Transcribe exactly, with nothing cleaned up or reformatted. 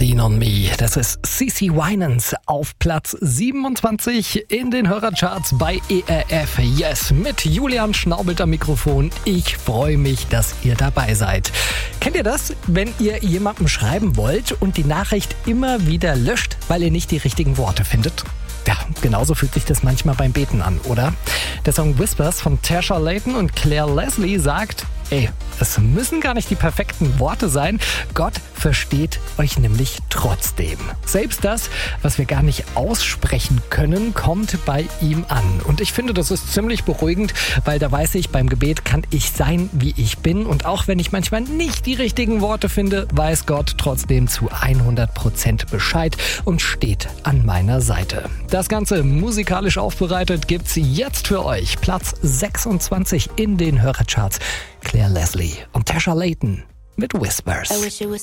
Lean on Me. Das ist CeCe Winans auf Platz siebenundzwanzig in den Hörercharts bei E R F. Yes, mit Julian Schnaubelt am Mikrofon. Ich freue mich, dass ihr dabei seid. Kennt ihr das, wenn ihr jemandem schreiben wollt und die Nachricht immer wieder löscht, weil ihr nicht die richtigen Worte findet? Ja, genauso fühlt sich das manchmal beim Beten an, oder? Der Song Whispers von Tasha Layton und Claire Leslie sagt, ey, es müssen gar nicht die perfekten Worte sein. Gott versteht euch nämlich trotzdem. Selbst das, was wir gar nicht aussprechen können, kommt bei ihm an. Und ich finde, das ist ziemlich beruhigend, weil da weiß ich, beim Gebet kann ich sein, wie ich bin. Und auch wenn ich manchmal nicht die richtigen Worte finde, weiß Gott trotzdem zu hundert Prozent Bescheid und steht an meiner Seite. Das Ganze musikalisch aufbereitet gibt's jetzt für euch. Platz sechsundzwanzig in den Hörercharts. Claire Leslie und Tasha Layton mit Whispers.